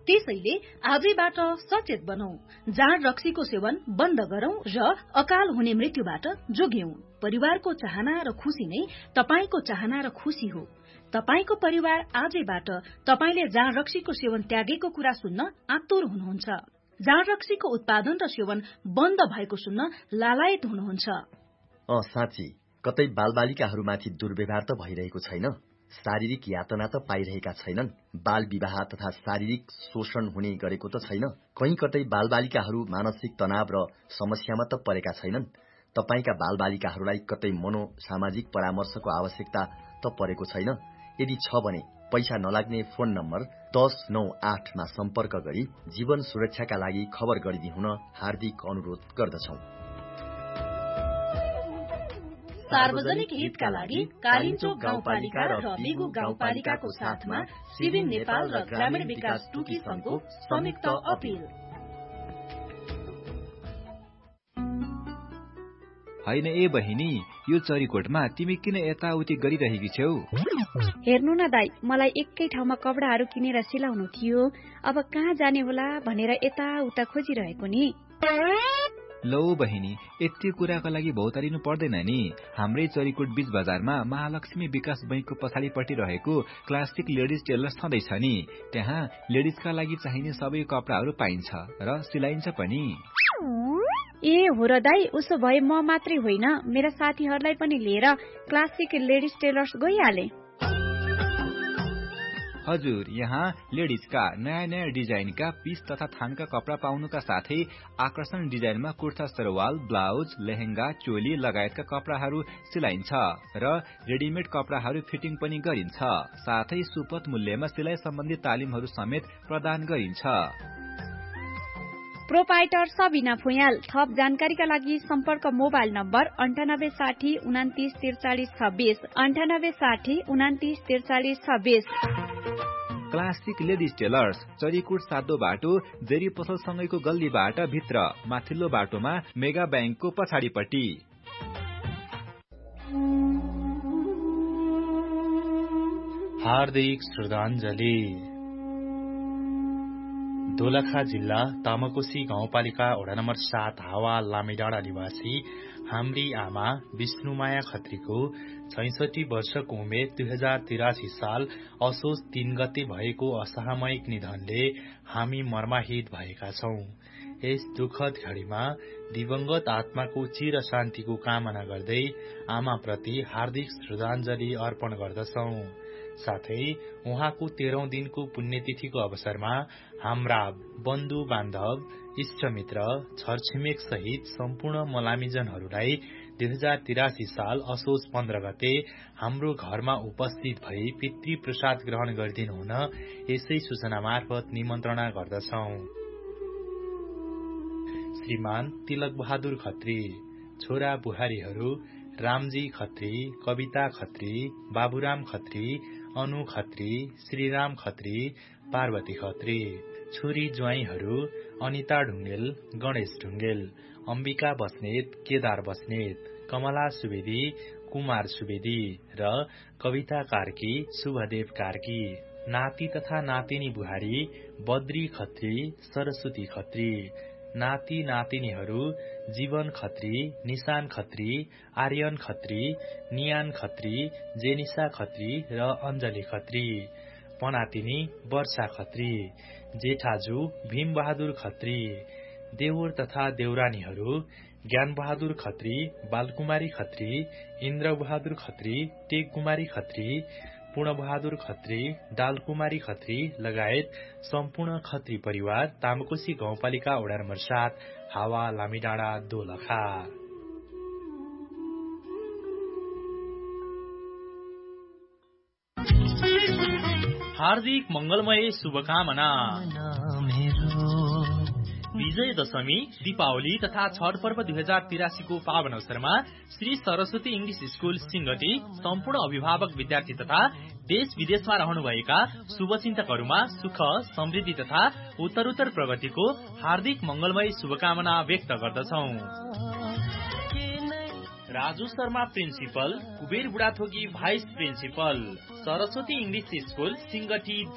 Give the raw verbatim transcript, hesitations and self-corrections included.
त्यसैले आजैबाट सचेत बनौं, जाँड रक्सीको सेवन बन्द गरौं र अकाल हुने मृत्युबाट जोग्यौं। परिवारको चाहना र खुशी नै तपाईको चाहना र खुशी हो। तपाईको परिवार आजैबाट तपाईले जाँड रक्सीको सेवन त्यागेको कुरा सुन्न आतुर हुनुहुन्छ। जाँड रक्सीको उत्पादन र सेवन बन्द भएको सुन्न लालायत हुनुहुन्छ। अँ साँच्ची, कतै बालबालिकाहरूमाथि दुर्व्यवहार त भइरहेको छैन? शारीरिक यातना त पाइरहेका छैनन्? बाल विवाह तथा शारीरिक शोषण हुने गरेको त छैन? कहीँ कतै बालबालिकाहरू मानसिक तनाव र समस्यामा त परेका छैनन्? तपाईका बालबालिकाहरूलाई कतै मनोसामाजिक परामर्शको आवश्यकता त परेको छैन? यदि छ भने पैसा नलाग्ने फोन नम्बर दस नौ आठमा सम्पर्क गरी जीवन सुरक्षाका लागि खबर गरिदिनुहुन हार्दिक अनुरोध गर्दछौं। सार्वजनिक हितका लागि कालिन्चोक गाउँपालिका र बिगु गाउँपालिकाको साथमा सिभिन नेपाल र ग्रामीण विकास टुकी संघको संयुक्त अपील। हैन ए बहिनी, यो चरीकोटमा तिमी किन यताउति गरिरहेकी छौ? हेर्नु न दाइ, मलाई एकै ठाउँमा कपडाहरू किनेर सिलाउनु थियो। अब कहाँ जाने होला भनेर यताउता खोजिरहेको नि। लौ बहिनी, यति कुराका लागि भौतारिनु पर्दैन नि। हाम्रै चरीकोट बीच बजारमा महालक्ष्मी विकास बैंकको पछाडिपट्टि रहेको क्लासिक लेडिज टेलर्स छँदैछ नि। त्यहाँ लेडिजका लागि चाहिने सबै कपडाहरू पाइन्छ र सिलाइन्छ पनि। ए हो र दाइ, उसो भए म मात्रै होइन, मेरा साथीहरूलाई पनि लिएर क्लासिक लेडिज टेलर्स गइहाले। हजुर, यहाँ लेडिजका नयाँ नयाँ डिजाइनका पीस तथा थानका कपडा पाउनुका साथै आकर्षण डिजाइनमा कुर्ता सरवाल, ब्लाउज, लेहेंगा, चोली लगायतका कपडाहरू सिलाइन्छ र रेडिमेड कपडाहरू फिटिङ पनि गरिन्छ। साथै सुपथ मूल्यमा सिलाइ सम्बन्धी तालिमहरू समेत प्रदान गरिन्छ। प्रोपाइटर सबिना फुयाल। थप जानकारीका लागि सम्पर्क मोबाइल नम्बर अन्ठानब्बे साठी उनातिस त्रिचालिस छब्बिस अन्ठानब्बे साठी उनातिस त्रिचालिस छब्बिस। क्लासिक लेडिज टेलर्स, चरीकोट सातो बाटो, जेरी पसलसँगैको गल्लीबाट भित्र, माथिल्लो बाटोमा मेगा ब्याङ्कको पछाडिपट्टि। हार्दिक श्रद्धाञ्जली। दोलखा जिल्ला तामाकोशी गाउँपालिका वडा नम्बर सात हावा लामीडाँडा निवासी हाम्री आमा विष्णुमाया खत्रीको छैसठी वर्षको उमेर दुई हजार तिरासी साल असोज तीन गते भएको असामयिक निधनले हामी मर्माहित भएका छौं। यस दुःखद घडीमा दिवंगत आत्माको चिर शान्तिको कामना गर्दै आमाप्रति हार्दिक श्रद्धाञ्जली अर्पण गर्दछौं। साथै उहाँको तेह्रौं दिनको पुण्यतिथिको अवसरमा हाम्रा बन्धु बान्धव, इष्टमित्र, छरछिमेक सहित सम्पूर्ण मलामीजनहरूलाई दुई हजार तिरासी साल असोज पन्ध्र गते हाम्रो घरमा उपस्थित भई पितृ प्रसाद ग्रहण गरिदिनु हुन यसै सूचना मार्फत निमन्त्रणा गर्दछौं। श्रीमान तिलक बहादुर खत्री, छोरा बुहारीहरू रामजी खत्री, कविता खत्री, बाबुराम खत्री, अनु खत्री, श्रीराम खत्री, पार्वती खत्री। छोरी ज्वाइँहरू अनिता ढुङ्गेल, गणेश ढुङ्गेल, अम्बिका बस्नेत, केदार बस्नेत, कमला सुवेदी, कुमार सुवेदी र कविता कार्की, शुभदेव कार्की। नाति तथा नातिनी बुहारी बद्री खत्री, सरस्वती खत्री। नाति नातिनीहरू जीवन खत्री, निशान खत्री, आर्यन खत्री, नियान खत्री, जेनिसा खत्री र अञ्जली खत्री। पनातिनी वर्षा खत्री। जेठाजु भीम बहादुर खत्री। देवर तथा देउरानीहरू ज्ञान बहादुर खत्री, बालकुमारी खत्री, इन्द्र बहादुर खत्री, टेक कुमारी खत्री, पूर्ण बहादुर खत्री, डालकुमारी खत्री लगायत सम्पूर्ण खत्री परिवार तामाकोशी गाउँपालिका वडा नम्बर सात हावा लामीडाँडा दोलखा। हार्दिक मंगलमय शुभकामना। विजय दशमी, दीपावली तथा छठ पर्व दुई हजार तिरासी को पावन अवसरमा श्री सरस्वती इंग्लिश स्कूल सिंगटी सम्पूर्ण अभिभावक, विद्यार्थी तथा देश विदेशमा रहनुभएका शुभचिन्तकहरूमा सुख, समृद्धि तथा उत्तरोत्तर प्रगतिको हार्दिक मंगलमय शुभकामना व्यक्त गर्दछौं। Raju Sharma principal, Kuber Budhathoki vice principal, Saraswati English school Singati